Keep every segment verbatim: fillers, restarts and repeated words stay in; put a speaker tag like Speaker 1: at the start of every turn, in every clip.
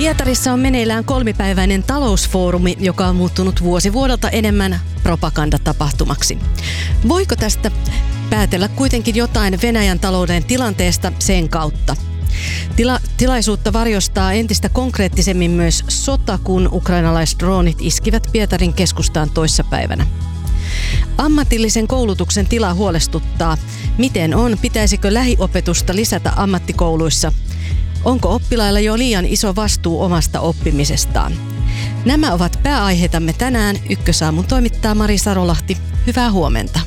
Speaker 1: Pietarissa on meneillään kolmipäiväinen talousfoorumi, joka on muuttunut vuosi vuodelta enemmän propagandatapahtumaksi. Voiko tästä päätellä kuitenkin jotain Venäjän talouden tilanteesta sen kautta? Tila- tilaisuutta varjostaa entistä konkreettisemmin myös sota, kun ukrainalaisdroonit iskivät Pietarin keskustaan toissapäivänä. Ammatillisen koulutuksen tila huolestuttaa. Miten on? Pitäisikö lähiopetusta lisätä ammattikouluissa? Onko oppilailla jo liian iso vastuu omasta oppimisestaan? Nämä ovat pääaiheitamme tänään. Ykkösaamun toimittaa Mari Sarolahti. Hyvää huomenta.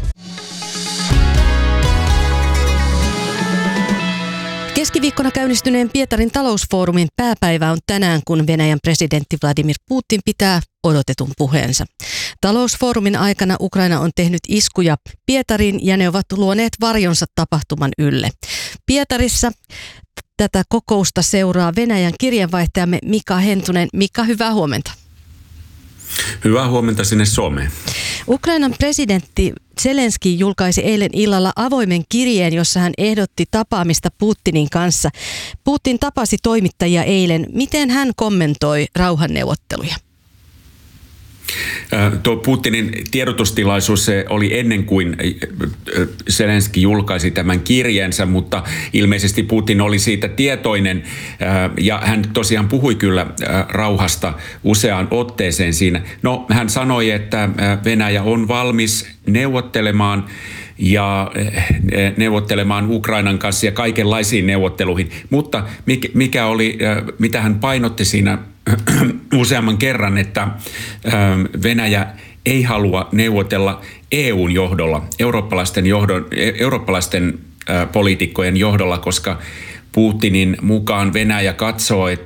Speaker 1: Keskiviikkona käynnistyneen Pietarin talousfoorumin pääpäivä on tänään, kun Venäjän presidentti Vladimir Putin pitää odotetun puheensa. Talousfoorumin aikana Ukraina on tehnyt iskuja Pietariin ja ne ovat luoneet varjonsa tapahtuman ylle. Pietarissa tätä kokousta seuraa Venäjän kirjeenvaihtajamme Mika Hentunen. Mika, hyvää huomenta.
Speaker 2: Hyvää huomenta sinne Suomeen.
Speaker 1: Ukrainan presidentti Zelenski julkaisi eilen illalla avoimen kirjeen, jossa hän ehdotti tapaamista Putinin kanssa. Putin tapasi toimittajia eilen. Miten hän kommentoi rauhanneuvotteluja?
Speaker 2: Tuo Putinin tiedotustilaisuus se oli ennen kuin Zelenski julkaisi tämän kirjeensä, mutta ilmeisesti Putin oli siitä tietoinen ja hän tosiaan puhui kyllä rauhasta useaan otteeseen siinä. No, hän sanoi, että Venäjä on valmis neuvottelemaan ja neuvottelemaan Ukrainan kanssa ja kaikenlaisiin neuvotteluihin, mutta mikä oli, mitä hän painotti siinä useamman kerran, että Venäjä ei halua neuvotella E U:n johdolla, eurooppalaisten, johdon, eurooppalaisten poliitikkojen johdolla, koska Putinin mukaan Venäjä katsoo, että